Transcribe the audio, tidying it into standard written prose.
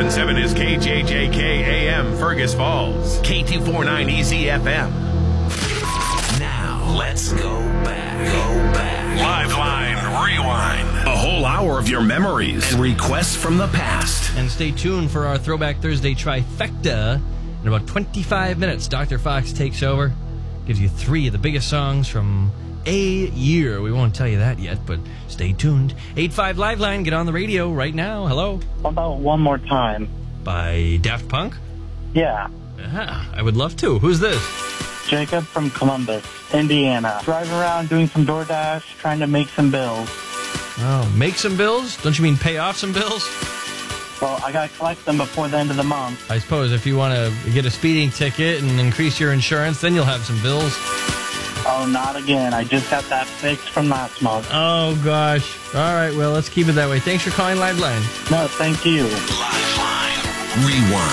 92.7 is KJJK AM Fergus Falls. K249EZ FM. Now, let's go back. Liveline Rewind. A whole hour of your memories and requests from the past. And stay tuned for our Throwback Thursday trifecta. In about 25 minutes, Dr. Fox takes over. Gives you 3 of the biggest songs from a year. We won't tell you that yet, but stay tuned. 85 Liveline, get on the radio right now. Hello. How about One More Time? By Daft Punk? Yeah. I would love to. Who's this? Jacob from Columbus, Indiana. Driving around doing some DoorDash, trying to make some bills. Oh, make some bills? Don't you mean pay off some bills? Well, I gotta collect them before the end of the month. I suppose if you want to get a speeding ticket and increase your insurance, then you'll have some bills. Oh, not again. I just got that fixed from last month. Oh, gosh. All right, well, let's keep it that way. Thanks for calling Liveline. No, thank you. Liveline Rewind.